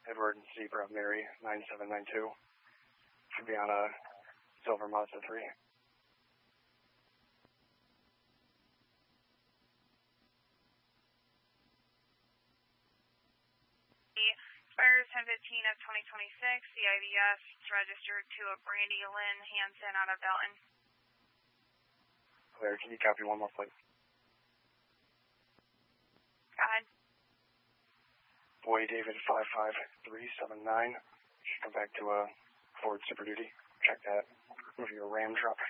Edward Zebra Mary 9792. Should be on a silver Mazda 3. Expires 10/15 of 2026. The IVS is registered to a Brandy Lynn Hansen out of Dalton. Clear. Can you copy one more, please? Go ahead. Boy David 55379. Should come back to a Ford Super Duty. Check that. Move your Ram truck.